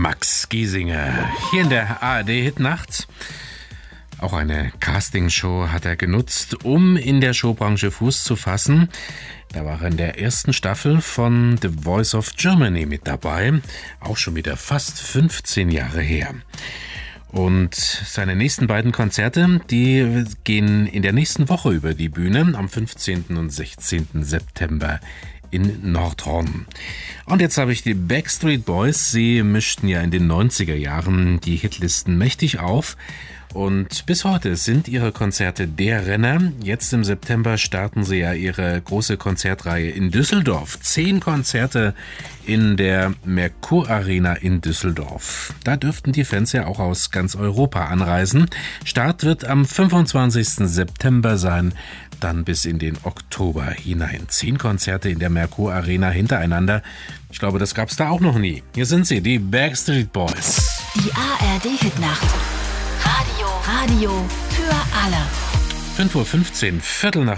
Max Giesinger hier in der ARD-Hitnacht. Auch eine Castingshow hat er genutzt, um in der Showbranche Fuß zu fassen. Da war er in der ersten Staffel von The Voice of Germany mit dabei, auch schon wieder fast 15 Jahre her. Und seine nächsten beiden Konzerte, die gehen in der nächsten Woche über die Bühne, am 15. und 16. September in Nordhorn. Und jetzt habe ich die Backstreet Boys. Sie mischten ja in den 90er Jahren die Hitlisten mächtig auf. Und bis heute sind ihre Konzerte der Renner. Jetzt im September starten sie ja ihre große Konzertreihe in Düsseldorf. 10 Konzerte in der Merkur Arena in Düsseldorf. Da dürften die Fans ja auch aus ganz Europa anreisen. Start wird am 25. September sein, dann bis in den Oktober hinein. 10 Konzerte in der Merkur Arena hintereinander. Ich glaube, das gab's da auch noch nie. Hier sind sie, die Backstreet Boys. Die ARD-Hitnacht. Radio für alle. 5:15 Uhr, Viertel nach